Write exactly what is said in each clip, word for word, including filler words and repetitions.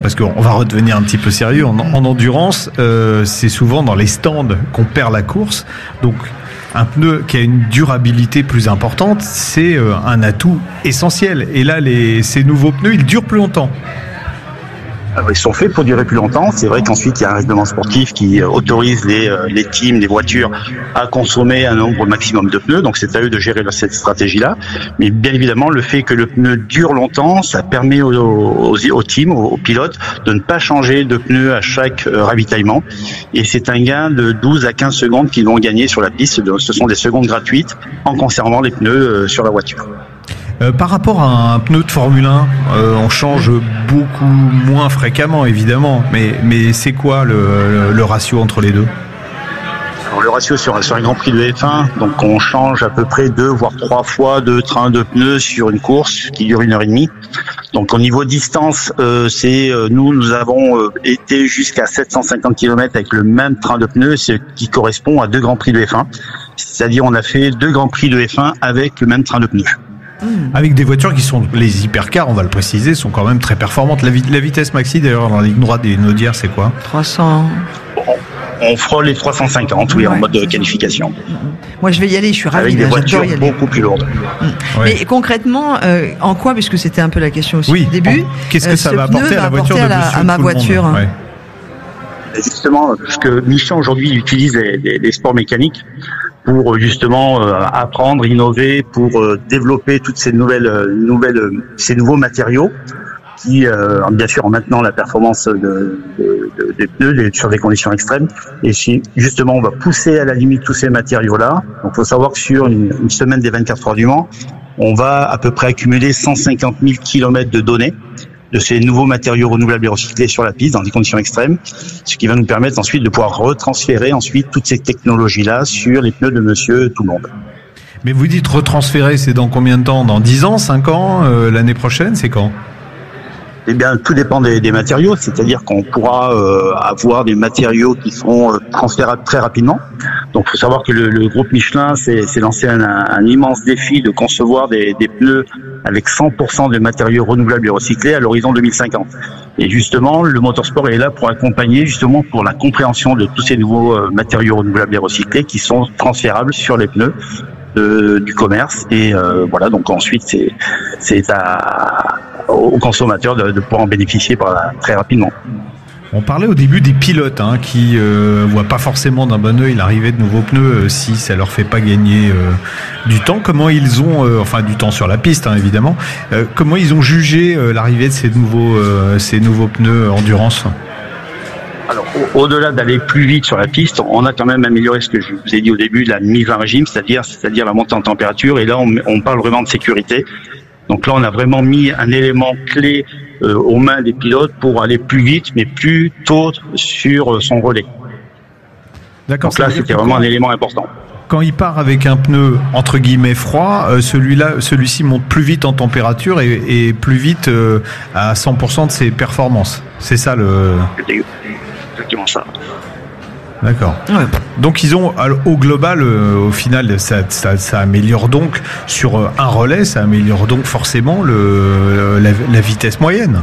parce qu'on va redevenir un petit peu sérieux. En, en endurance, euh, c'est souvent dans les stands qu'on perd la course. Donc, un pneu qui a une durabilité plus importante, c'est euh, un atout essentiel. Et là, les, ces nouveaux pneus, ils durent plus longtemps. Ils sont faits pour durer plus longtemps. C'est vrai qu'ensuite, il y a un règlement sportif qui autorise les, les teams, les voitures à consommer un nombre maximum de pneus. Donc, c'est à eux de gérer cette stratégie-là. Mais bien évidemment, le fait que le pneu dure longtemps, ça permet aux, aux, aux teams, aux, aux pilotes, de ne pas changer de pneu à chaque ravitaillement. Et c'est un gain de douze à quinze secondes qu'ils vont gagner sur la piste. Ce sont des secondes gratuites en conservant les pneus sur la voiture. Euh, par rapport à un pneu de Formule un, euh, on change beaucoup moins fréquemment, évidemment. Mais, mais c'est quoi le, le, le ratio entre les deux ? Alors, le ratio sur, sur un Grand Prix de F un, donc on change à peu près deux voire trois fois de train de pneus sur une course qui dure une heure et demie. Donc au niveau distance, euh, c'est euh, nous nous avons euh, été jusqu'à sept cent cinquante kilomètres avec le même train de pneus, ce qui correspond à deux Grands Prix de F un. C'est-à-dire on a fait deux Grands Prix de F un avec le même train de pneus. Avec des voitures qui sont, les hypercars, on va le préciser, sont quand même très performantes. La, vi- la vitesse maxi, d'ailleurs, dans la ligne droite des Naudières, c'est quoi ? trois cents. On frôle les trois cent cinquante, oui, ouais, en mode de qualification. Moi, je vais y aller, je suis ravie. Avec des là, voitures y aller. beaucoup plus lourdes. Mmh. Ouais. Mais concrètement, euh, en quoi, puisque c'était un peu la question aussi oui. au début, qu'est-ce que euh, ça va apporter à la voiture de à, à ma voiture ouais. Justement, puisque Michelin aujourd'hui utilise les, les, les sports mécaniques pour justement euh, apprendre, innover, pour euh, développer toutes ces nouvelles, euh, nouvelles, euh, ces nouveaux matériaux qui, euh, bien sûr, en maintenant la performance de, de, de, des pneus des, sur des conditions extrêmes. Et si justement on va pousser à la limite tous ces matériaux-là, donc faut savoir que sur une, une semaine des vingt-quatre heures du Mans, on va à peu près accumuler cent cinquante mille kilomètres de données de ces nouveaux matériaux renouvelables et recyclés sur la piste dans des conditions extrêmes, ce qui va nous permettre ensuite de pouvoir retransférer ensuite toutes ces technologies-là sur les pneus de Monsieur Tout-le-Monde. Mais vous dites retransférer, c'est dans combien de temps ? Dans dix ans, cinq ans, euh, l'année prochaine, c'est quand ? Eh bien, tout dépend des, des matériaux, c'est-à-dire qu'on pourra euh, avoir des matériaux qui seront euh, transférables très rapidement. Donc, il faut savoir que le, le groupe Michelin s'est, s'est lancé un, un immense défi de concevoir des, des pneus avec cent pour cent de matériaux renouvelables et recyclés à l'horizon deux mille cinquante. Et justement, le motorsport est là pour accompagner, justement, pour la compréhension de tous ces nouveaux euh, matériaux renouvelables et recyclés qui sont transférables sur les pneus de, du commerce. Et euh, voilà, donc ensuite, c'est, c'est à... aux consommateurs de, de pouvoir en bénéficier par, très rapidement. On parlait au début des pilotes hein, qui euh, voient pas forcément d'un bon œil l'arrivée de nouveaux pneus euh, si ça leur fait pas gagner euh, du temps. Comment ils ont, euh, enfin du temps sur la piste hein, évidemment, euh, comment ils ont jugé euh, l'arrivée de ces nouveaux, euh, ces nouveaux pneus endurance ? Alors, au- au-delà d'aller plus vite sur la piste, on a quand même amélioré ce que je vous ai dit au début, la mise en régime, c'est-à-dire, c'est-à-dire la montée en température. Et là, on, on parle vraiment de sécurité. Donc là, on a vraiment mis un élément clé euh, aux mains des pilotes pour aller plus vite, mais plus tôt sur euh, son relais. D'accord. Donc là, c'était vraiment un élément important. Quand il part avec un pneu entre guillemets froid, euh, celui-là, celui-ci monte plus vite en température et, et plus vite euh, à cent pour cent de ses performances. C'est ça le. C'était exactement ça. D'accord. Ouais. Donc ils ont au global, euh, au final, ça, ça, ça améliore donc sur euh, un relais, ça améliore donc forcément le, la, la vitesse moyenne.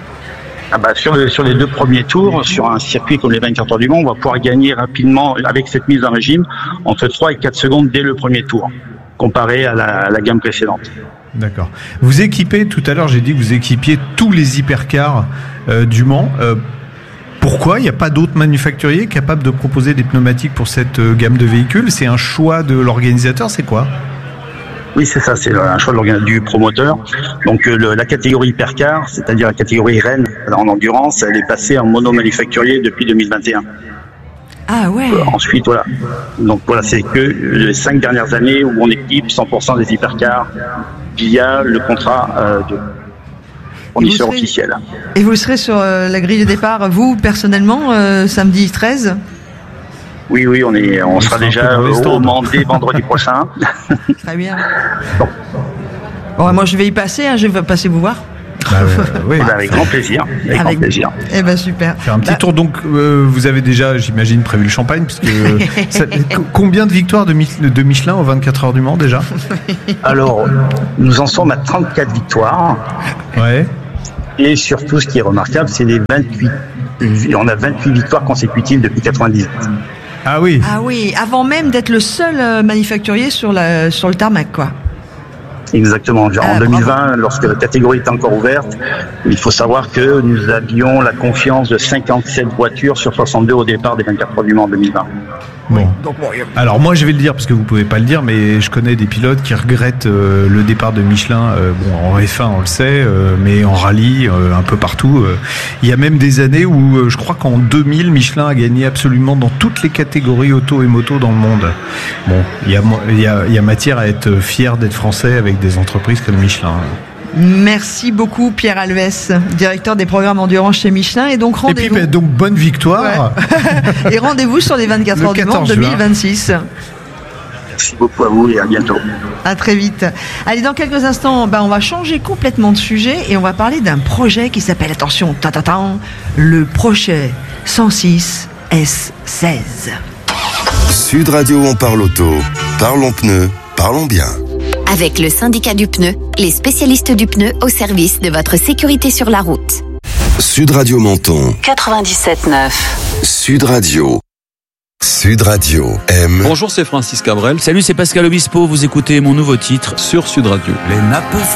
Ah bah sur, le, sur les deux premiers tours, sur un circuit comme les vingt-quatre heures du Mans, on va pouvoir gagner rapidement avec cette mise en régime entre trois et quatre secondes dès le premier tour, comparé à la, à la gamme précédente. D'accord. Vous équipez, tout à l'heure j'ai dit que vous équipiez tous les hypercars euh, du Mans. Euh, Pourquoi il n'y a pas d'autres manufacturiers capables de proposer des pneumatiques pour cette gamme de véhicules ? C'est un choix de l'organisateur, c'est quoi ? Oui, c'est ça, c'est un choix de l'organ- du promoteur. Donc le, la catégorie hypercar, c'est-à-dire la catégorie reine en endurance, elle est passée en monomanufacturier depuis deux mille vingt et un. Ah ouais. Euh, ensuite, voilà. Donc voilà, c'est que les cinq dernières années où on équipe cent pour cent des hypercars via le contrat euh, de fournisseur officiel. Et vous serez sur euh, la grille de départ, vous, personnellement, euh, samedi treize ? Oui, oui, on est, on, on sera, sera déjà au Mans dès vendredi prochain. Très bien. Bon. Bon, moi, je vais y passer, hein, je vais passer vous voir. Bah, euh, oui, bah, avec grand plaisir. Avec, avec grand plaisir. Eh ben super. Faire un petit bah, tour. Donc, euh, vous avez déjà, j'imagine, prévu le champagne, puisque euh, ça, combien de victoires de, de Michelin aux vingt-quatre heures du Mans déjà ? Alors, nous en sommes à trente-quatre victoires. Ouais. Et surtout, ce qui est remarquable, c'est les vingt-huit. On a vingt-huit victoires consécutives depuis quatre-vingt-dix-huit. Ah oui. Ah oui, avant même d'être le seul manufacturier sur, la, sur le tarmac, quoi. Exactement. Genre ah, en deux mille vingt, bravo. Lorsque la catégorie était encore ouverte, il faut savoir que nous avions la confiance de cinquante-sept voitures sur soixante-deux au départ des vingt-quatre heures du Mans en deux mille vingt. Bon. Alors moi je vais le dire parce que vous pouvez pas le dire, mais je connais des pilotes qui regrettent euh, le départ de Michelin. Euh, bon, en F un on le sait, euh, mais en rallye euh, un peu partout. Euh, il y a même des années où euh, je crois qu'en deux mille Michelin a gagné absolument dans toutes les catégories auto et moto dans le monde. Bon, il y a il y a il y a matière à être fier d'être français avec des entreprises comme Michelin. Merci beaucoup Pierre Alves, directeur des programmes endurance chez Michelin. Et donc rendez-vous. Et puis bah, donc bonne victoire. Ouais. Et rendez-vous sur les vingt-quatre heures du Mans deux mille vingt-six. Merci beaucoup à vous et à bientôt. À très vite. Allez, dans quelques instants, bah, on va changer complètement de sujet et on va parler d'un projet qui s'appelle, attention, ta-ta-tan, le projet cent six S seize. Sud Radio, on parle auto. Parlons pneus, parlons bien. Avec le syndicat du pneu, les spécialistes du pneu au service de votre sécurité sur la route. Sud Radio Menton. quatre-vingt-dix-sept neuf. Sud Radio. Sud Radio aime. Bonjour, c'est Francis Cabrel. Salut, c'est Pascal Obispo. Vous écoutez mon nouveau titre sur Sud Radio. Les nappes